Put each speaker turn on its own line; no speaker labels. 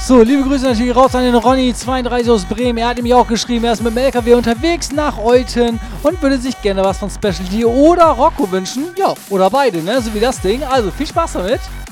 So, liebe Grüße natürlich raus an den Ronny32 aus Bremen. Er hat nämlich auch geschrieben, er ist mit dem LKW unterwegs nach Olten und würde sich gerne was von Specialty oder Rocco wünschen. Ja, oder beide, ne? So wie das Ding. Also, viel Spaß damit.